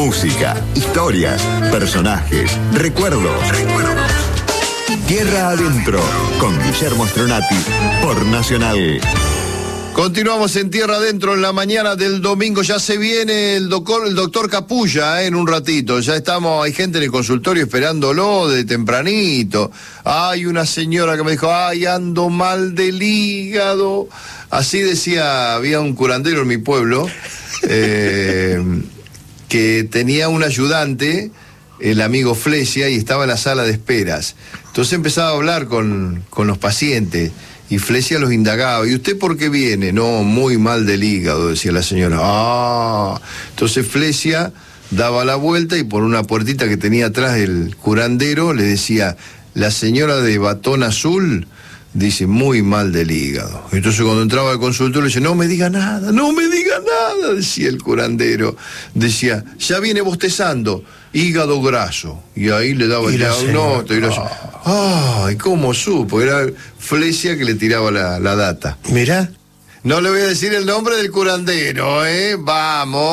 música, historias, personajes, recuerdos. Tierra Adentro, con Guillermo Stronati, por Nacional. Continuamos en Tierra Adentro en la mañana del domingo. Ya se viene el doctor Capulla en un ratito. Ya hay gente en el consultorio esperándolo de tempranito. Hay una señora que me dijo, ay, ando mal del hígado. Así decía, había un curandero en mi pueblo que tenía un ayudante, el amigo Flesia, y estaba en la sala de esperas. Entonces empezaba a hablar con los pacientes. Y Flesia los indagaba. ¿Y usted por qué viene? No, muy mal del hígado, decía la señora. Entonces Flesia daba la vuelta y por una puertita que tenía atrás del curandero le decía, la señora de batón azul dice, muy mal del hígado. Entonces cuando entraba al consultorio le decía, no me diga nada, decía el curandero. Decía, ya viene bostezando, hígado graso. Y ahí le daba el diagnóstico. Ay, ¿cómo supo? Era Flesia que le tiraba la data. Mirá. No le voy a decir el nombre del curandero, Vamos.